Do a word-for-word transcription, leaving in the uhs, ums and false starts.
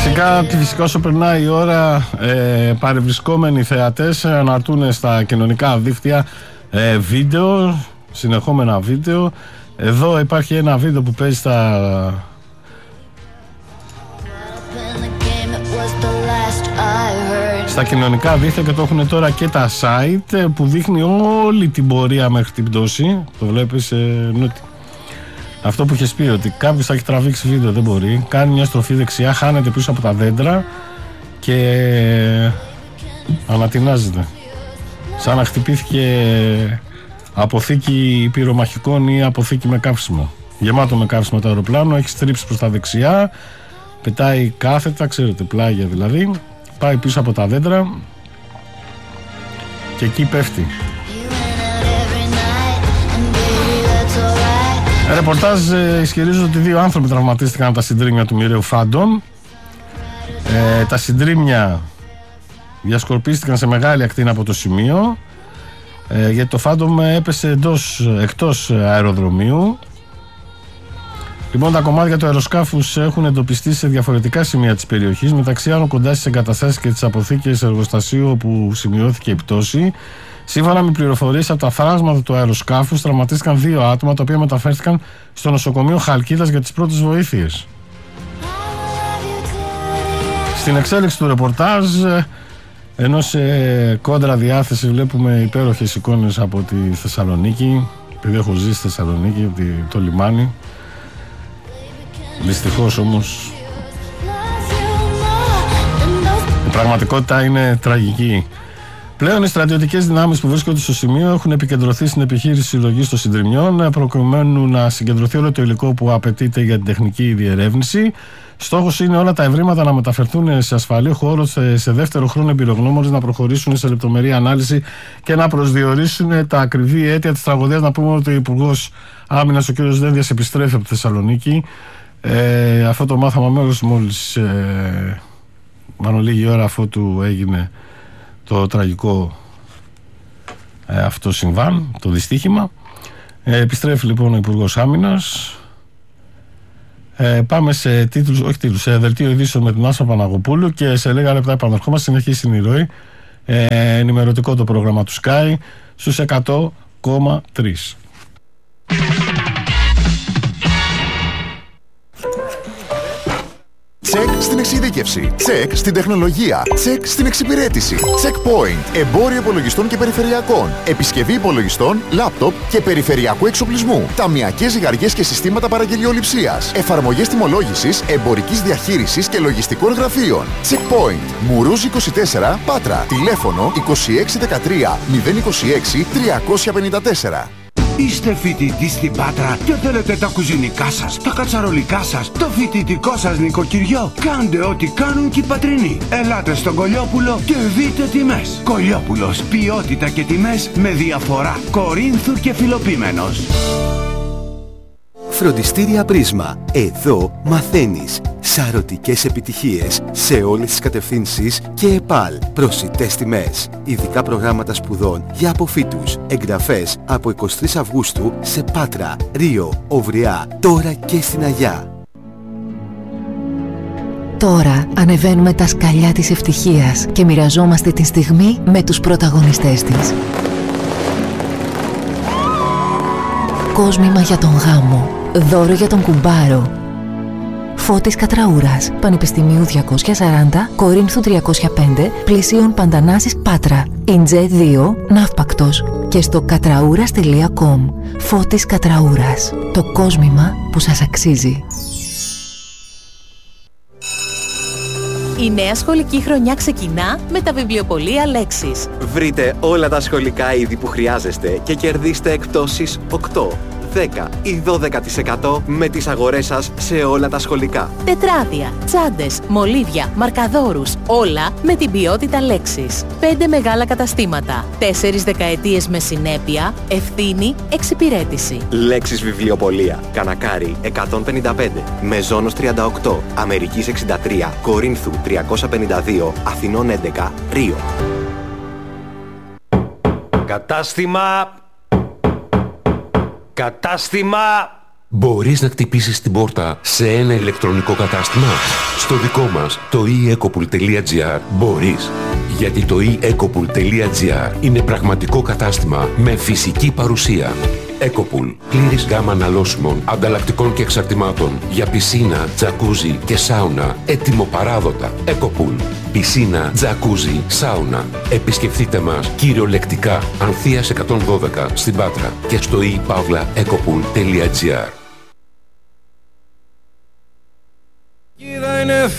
Φυσικά, φυσικά όσο περνάει η ώρα, ε, παρευρισκόμενοι θεατές αναρτούν στα κοινωνικά δίκτυα ε, βίντεο, συνεχόμενα βίντεο. Εδώ υπάρχει ένα βίντεο που παίζει στα, στα κοινωνικά δίκτυα και το έχουν τώρα και τα site, που δείχνει όλη την πορεία μέχρι την πτώση. Το βλέπεις, ε, νούτι. Αυτό που είχες πει, ότι κάποιος θα έχει τραβήξει βίντεο, δεν μπορεί. Κάνει μια στροφή δεξιά, χάνεται πίσω από τα δέντρα και ανατινάζεται. Σαν να χτυπήθηκε αποθήκη πυρομαχικών ή αποθήκη με καύσιμο. Γεμάτο με καύσιμο το αεροπλάνο, έχει στρίψει προς τα δεξιά, πετάει κάθετα, ξέρετε, πλάγια δηλαδή, πάει πίσω από τα δέντρα και εκεί πέφτει. Ρεπορτάζ ε, ισχυρίζονται ότι δύο άνθρωποι τραυματίστηκαν από τα συντρίμμια του μοιραίου Phantom. Ε, τα συντρίμμια διασκορπίστηκαν σε μεγάλη ακτίνα από το σημείο, ε, γιατί το Phantom έπεσε εντός, εκτός αεροδρομίου. Λοιπόν, τα κομμάτια του αεροσκάφους έχουν εντοπιστεί σε διαφορετικά σημεία της περιοχής, μεταξύ άλλων κοντά στις εγκαταστάσεις και τις αποθήκες εργοστασίου όπου σημειώθηκε η πτώση. Σύμφωνα με πληροφορίες από τα φράγματα του αεροσκάφους, τραυματίστηκαν δύο άτομα, τα οποία μεταφέρθηκαν στο νοσοκομείο Χαλκίδας για τις πρώτες βοήθειες. Στην εξέλιξη του ρεπορτάζ, ενώ σε κόντρα διάθεση βλέπουμε υπέροχες εικόνες από τη Θεσσαλονίκη, επειδή έχω ζήσει στη Θεσσαλονίκη, το λιμάνι. Δυστυχώς όμως η πραγματικότητα είναι τραγική. Πλέον οι στρατιωτικές δυνάμεις που βρίσκονται στο σημείο έχουν επικεντρωθεί στην επιχείρηση συλλογής των συντριμμιών, προκειμένου να συγκεντρωθεί όλο το υλικό που απαιτείται για την τεχνική διερεύνηση. Στόχος είναι όλα τα ευρήματα να μεταφερθούν σε ασφαλή χώρο, σε, σε δεύτερο χρόνο εμπειρογνώμονες να προχωρήσουν σε λεπτομερή ανάλυση και να προσδιορίσουν τα ακριβή αίτια της τραγωδίας. Να πούμε ότι ο Υπουργός Άμυνας, ο κ. Δένδιας, επιστρέφει από τη Θεσσαλονίκη. Ε, αυτό το μάθαμε μόλις, μόλις ε, μάλλον λίγη ώρα αφού του έγινε το τραγικό ε, αυτό συμβάν, το δυστύχημα. Ε, επιστρέφει λοιπόν ο Υπουργός Άμυνας. Ε, πάμε σε τίτλους, όχι τίτλους, σε δελτίο ειδήσεων με την Άσο Παναγοπούλου και σε λίγα λεπτά επαναρχόμαστε. Συνεχίζει η ροή. Ε, ενημερωτικό το πρόγραμμα του Sky στους εκατό κόμμα τρία. Τσεκ στην εξειδίκευση. Τσεκ στην τεχνολογία. Τσεκ στην εξυπηρέτηση. Checkpoint. Εμπόριο υπολογιστών και περιφερειακών. Επισκευή υπολογιστών, λάπτοπ και περιφερειακού εξοπλισμού. Ταμειακές ζυγαριές και συστήματα παραγγελιοληψίας. Εφαρμογές τιμολόγησης, εμπορικής διαχείρισης και λογιστικών γραφείων. Checkpoint. Μουρούζ είκοσι τέσσερα, Πάτρα. Τηλέφωνο είκοσι έξι δεκατρία μηδέν είκοσι έξι τριακόσια πενήντα τέσσερα. Είστε φοιτητής στην Πάτρα και θέλετε τα κουζινικά σας, τα κατσαρολικά σας, το φοιτητικό σας νοικοκυριό? Κάντε ό,τι κάνουν και οι πατρινοί. Ελάτε στον Κολιόπουλο και δείτε τιμές. Κολιόπουλος, ποιότητα και τιμές με διαφορά. Κορίνθου και Φιλοπίμενος. Φροντιστήρια Πρίσμα. Εδώ μαθαίνεις σαρωτικές επιτυχίες σε όλες τις κατευθύνσεις και ΕΠΑΛ. Προσιτές τιμές. Ειδικά προγράμματα σπουδών για αποφύτους. Εγγραφές από εικοστή τρίτη Αυγούστου σε Πάτρα, Ρίο, Οβριά, τώρα και στην Αγιά. Τώρα ανεβαίνουμε τα σκαλιά της ευτυχίας και μοιραζόμαστε τη στιγμή με τους πρωταγωνιστές της. Κόσμημα για τον γάμο. Δώρο για τον κουμπάρο. Φώτης Κατραούρας, Πανεπιστημίου διακόσια σαράντα, Κορίνθου τριακόσια πέντε, Πλησίων Παντανάσης Πάτρα. Ιντζέ δύο, Ναύπακτος. Και στο κατραούρας τελεία κομ. Φώτης Κατραούρας. Το κόσμημα που σας αξίζει. Η νέα σχολική χρονιά ξεκινά με τα βιβλιοπωλεία Λέξης. Βρείτε όλα τα σχολικά είδη που χρειάζεστε και κερδίστε εκπτώσεις οκτώ, δέκα ή δώδεκα τοις εκατό με τις αγορές σας σε όλα τα σχολικά. Τετράδια, τσάντες, μολύβια, μαρκαδόρους, όλα με την ποιότητα Λέξης. Πέντε μεγάλα καταστήματα, τέσσερις δεκαετίες με συνέπεια, ευθύνη, εξυπηρέτηση. Λέξης βιβλιοπωλεία, Κανακάρι εκατόν πενήντα πέντε, Μεζόνος τριάντα οκτώ, Αμερικής εξήντα τρία, Κορίνθου τριακόσια πενήντα δύο, Αθηνών έντεκα, Ρίο. Κατάστημα... Κατάστημα Μπορείς να χτυπήσεις την πόρτα σε ένα ηλεκτρονικό κατάστημα? Στο δικό μας, το e ecopool τελεία gr, μπορείς. Γιατί το e ecopool τελεία gr είναι πραγματικό κατάστημα με φυσική παρουσία. Ecopool, πλήρης γάμα αναλώσιμων, ανταλλακτικών και εξαρτημάτων για πισίνα, τζακούζι και σάουνα, έτοιμο παράδοτα. Ecopool, πισίνα, τζακούζι, σάουνα. Επισκεφτείτε μας κυριολεκτικά Ανθείας εκατόν δώδεκα στην Πάτρα και στο e pavla ecopool τελεία gr.